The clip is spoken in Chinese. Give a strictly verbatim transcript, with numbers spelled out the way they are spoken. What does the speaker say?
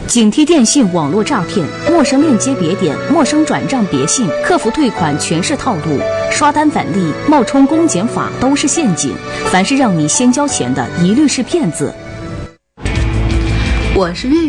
警惕电信网络诈骗，陌生链接别点，陌生转账别信，客服退款全是套路，刷单返利、冒充公检法都是陷阱。凡是让你先交钱的，一律是骗子。 我是绿。